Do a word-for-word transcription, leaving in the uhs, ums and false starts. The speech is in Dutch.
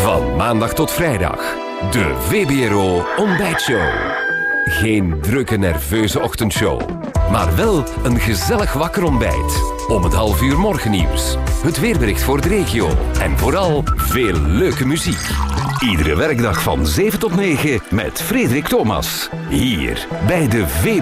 Van maandag tot vrijdag. De V B R O Ontbijtshow. Geen drukke, nerveuze ochtendshow. Maar wel een gezellig wakker ontbijt. Om het half uur morgennieuws. Het weerbericht voor de regio. En vooral veel leuke muziek. Iedere werkdag van zeven tot negen met Frederik Thomas. Hier bij de V B R O.